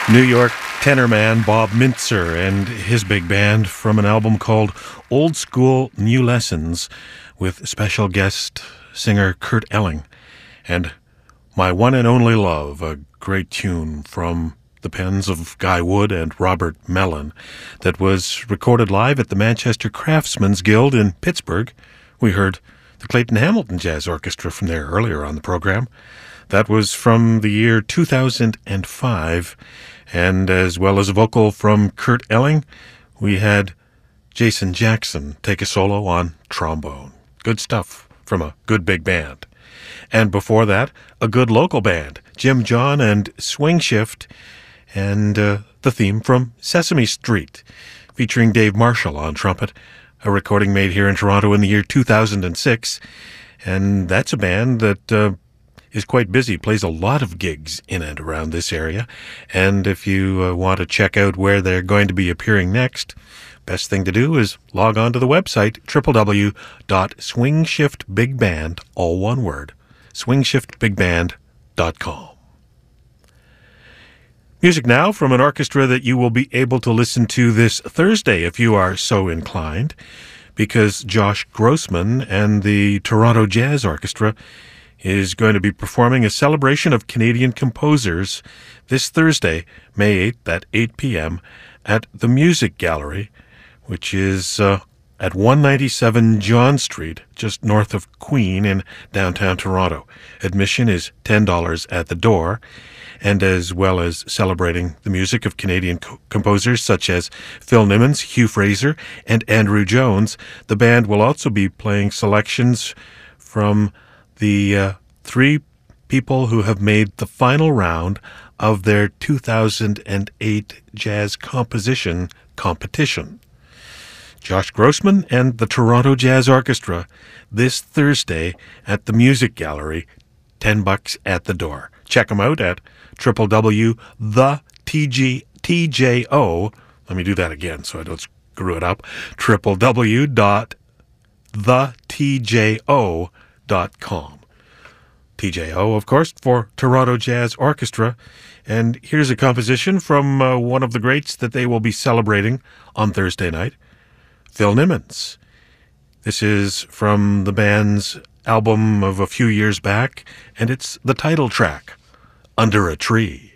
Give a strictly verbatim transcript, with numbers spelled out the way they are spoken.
New York tenor man Bob Mintzer and his big band from an album called Old School New Lessons with special guest singer Kurt Elling and My One and Only Love, a great tune from the pens of Guy Wood and Robert Mellon that was recorded live at the Manchester Craftsmen's Guild in Pittsburgh. We heard the Clayton Hamilton Jazz Orchestra from there earlier on the program. That was from the year two thousand five, and as well as a vocal from Kurt Elling, we had Jason Jackson take a solo on trombone. Good stuff from a good big band. And before that, a good local band, Jim John and Swing Shift, and uh, the theme from Sesame Street, featuring Dave Marshall on trumpet, a recording made here in Toronto in the year two thousand six. And that's a band that uh, is quite busy, plays a lot of gigs in and around this area. And if you uh, want to check out where they're going to be appearing next, best thing to do is log on to the website, w w w dot swing shift big band, all one word, swing shift big band dot com. Music now from an orchestra that you will be able to listen to this Thursday if you are so inclined, because Josh Grossman and the Toronto Jazz Orchestra is going to be performing a celebration of Canadian composers this Thursday, May eighth at eight p.m. at the Music Gallery, which is uh, at one ninety-seven John Street, just north of Queen in downtown Toronto. Admission is ten dollars at the door, and as well as celebrating the music of Canadian co- composers such as Phil Nimmons, Hugh Fraser, and Andrew Jones, the band will also be playing selections from the uh, three people who have made the final round of their two thousand eight jazz composition competition. Josh Grossman and the Toronto Jazz Orchestra this Thursday at the Music Gallery, ten bucks at the door. Check them out at w w w dot the t g t j o. Let me do that again so I don't screw it up. w w w dot the t j o dot com. T J O, of course, for Toronto Jazz Orchestra. And here's a composition from uh, one of the greats that they will be celebrating on Thursday night, Phil Nimmons. This is from the band's album of a few years back, and it's the title track, Under a Tree.